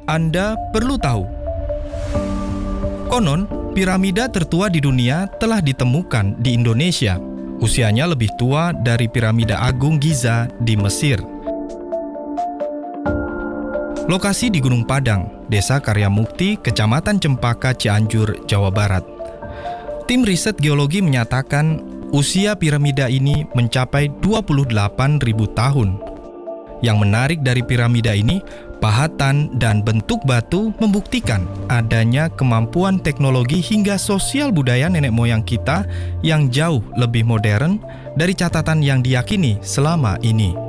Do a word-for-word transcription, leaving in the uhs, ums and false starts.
Anda perlu tahu. Konon, piramida tertua di dunia telah ditemukan di Indonesia. Usianya lebih tua dari piramida Agung Giza di Mesir. Lokasi di Gunung Padang, Desa Karyamukti, Kecamatan Cempaka, Cianjur, Jawa Barat. Tim riset geologi menyatakan usia piramida ini mencapai dua puluh delapan ribu tahun. Yang menarik dari piramida ini, pahatan dan bentuk batu membuktikan adanya kemampuan teknologi hingga sosial budaya nenek moyang kita yang jauh lebih modern dari catatan yang diyakini selama ini.